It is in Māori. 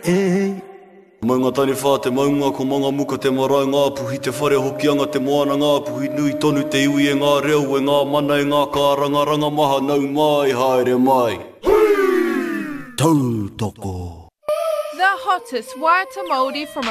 e. Mai ngā tani whā te maunga ko manga muka te marae ngā puhi te whare hokianga te moana ngā puhi nui tonu te iwi e ngā reo e ngā mana e ngā kāranga ranga maha nau mai haere mai. Tautoko. The hottest Waiata Māori from